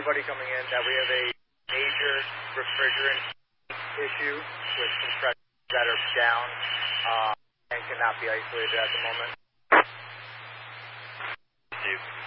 everybody coming in that we have a major refrigerant issue with compressors that are down and cannot be isolated at the moment. Steve.